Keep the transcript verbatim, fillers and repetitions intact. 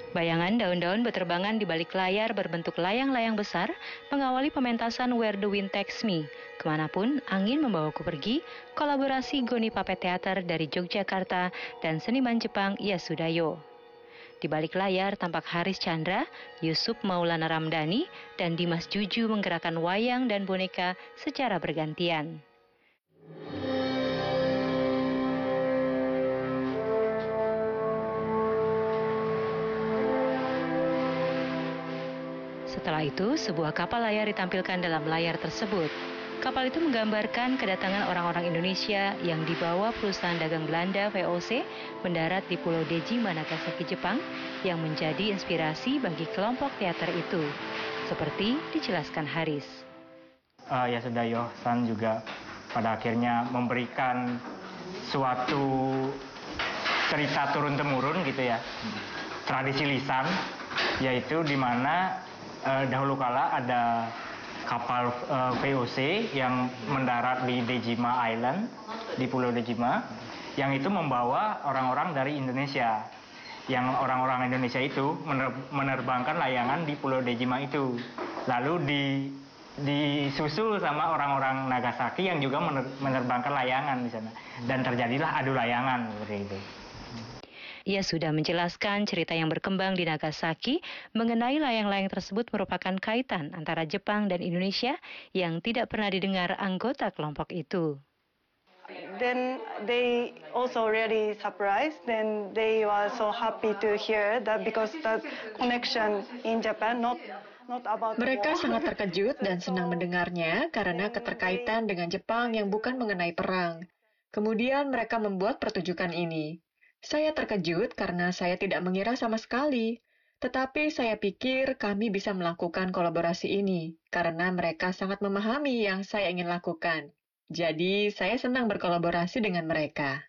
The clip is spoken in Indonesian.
Bayangan daun-daun berterbangan di balik layar berbentuk layang-layang besar mengawali pementasan Where the Wind Takes Me. Kemanapun angin membawaku pergi, kolaborasi Goni Puppet Theater dari Yogyakarta dan seniman Jepang Yasudayo. Di balik layar tampak Haris Chandra, Yusuf Maulana Ramdhani, dan Dimas Juju menggerakkan wayang dan boneka secara bergantian. Setelah itu, sebuah kapal layar ditampilkan dalam layar tersebut. Kapal itu menggambarkan kedatangan orang-orang Indonesia yang dibawa perusahaan dagang Belanda V O C mendarat di Pulau Dejima, Nagasaki, Jepang, yang menjadi inspirasi bagi kelompok teater itu. Seperti dijelaskan Haris. Uh, Yasudayo-san juga pada akhirnya memberikan suatu cerita turun-temurun gitu ya, tradisi lisan, yaitu di mana uh, dahulu kala ada kapal uh, V O C yang mendarat di Dejima Island, di Pulau Dejima, yang itu membawa orang-orang dari Indonesia. Yang orang-orang Indonesia itu menerbangkan layangan di Pulau Dejima itu. Lalu di disusul sama orang-orang Nagasaki yang juga menerbangkan layangan di sana. Dan terjadilah adu layangan seperti itu. Ia sudah menjelaskan cerita yang berkembang di Nagasaki mengenai layang-layang tersebut merupakan kaitan antara Jepang dan Indonesia yang tidak pernah didengar anggota kelompok itu. Then they also really surprised. Then they were so happy to hear that because the connection in Japan not not about. Mereka sangat terkejut dan senang mendengarnya karena keterkaitan dengan Jepang yang bukan mengenai perang. Kemudian mereka membuat pertunjukan ini. Saya terkejut karena saya tidak mengira sama sekali. Tetapi saya pikir kami bisa melakukan kolaborasi ini karena mereka sangat memahami yang saya ingin lakukan. Jadi, saya senang berkolaborasi dengan mereka.